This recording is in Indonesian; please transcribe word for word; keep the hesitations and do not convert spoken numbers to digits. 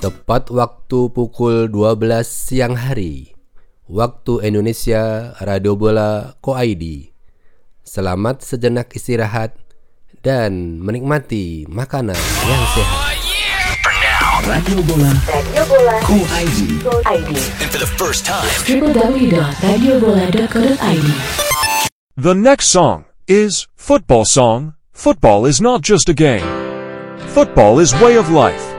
Tepat waktu pukul dua belas siang hari, waktu Indonesia, Radio Bola Co I D. Selamat sejenak istirahat dan menikmati makanan yang sehat. Radio Bola, Radio Bola Co I D. And for the first time, w w w dot radio bola dot co dot i d. The next song is Football Song. Football is not just a game. Football is way of life.